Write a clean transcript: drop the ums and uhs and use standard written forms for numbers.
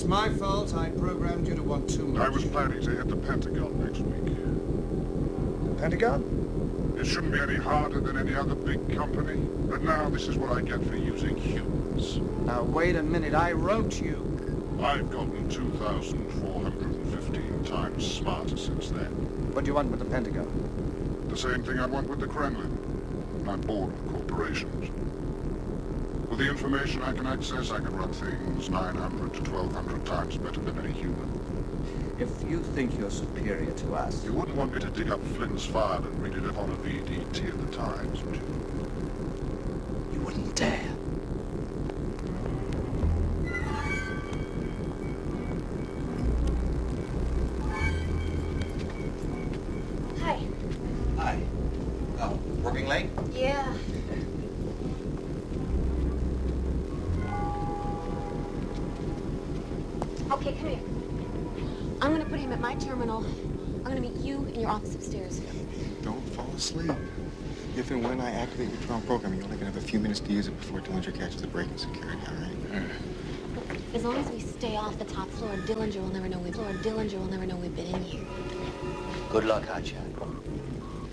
It's my fault. I programmed you to want too much. I was planning to hit the Pentagon next week. Pentagon? It shouldn't be any harder than any other big company. But now this is what I get for using humans. Now, wait a minute. I wrote you. I've gotten 2,415 times smarter since then. What do you want with the Pentagon? The same thing I want with the Kremlin. I'm bored with corporations. With the information I can access, I can run things 900 to 1,200 times better than any human. If you think you're superior to us... You wouldn't want me to dig up Flynn's file and read it on a VDT in the Times, would you? You wouldn't dare. Hi. Hi. Oh, working late? Yeah. Okay, come here. I'm gonna put him at my terminal. I'm gonna meet you in your office upstairs. Don't fall asleep. If and when I activate your Tron program, you're only gonna have a few minutes to use it before Dillinger catches the break in security, all right? As long as we stay off the top floor, Dillinger will never know we've been in here. Good luck, Hotshot.